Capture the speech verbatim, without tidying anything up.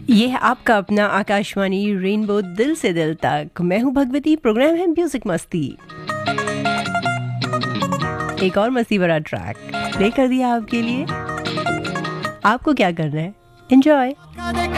ये है आपका अपना आकाशवाणी रेनबो दिल से दिल तक। मैं हूं भगवती, प्रोग्राम है म्यूजिक मस्ती। एक और मस्ती भरा ट्रैक प्ले कर दिया आपके लिए। आपको क्या करना है, एंजॉय।